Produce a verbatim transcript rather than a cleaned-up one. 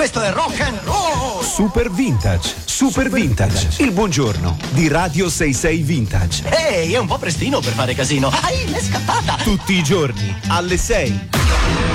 Questo è rock and roll! Super Vintage, Super Vintage, il buongiorno di Radio sessantasei Vintage. Ehi, è un po' prestino per fare casino. Ai, l'è scappata! Tutti i giorni alle sei.